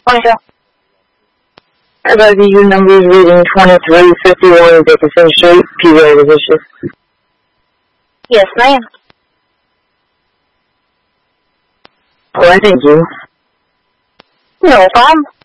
Oh, yeah. About the unit number is reading 2351 Dickinson Street, PA position. Yes, ma'am. Well, thank you. No problem.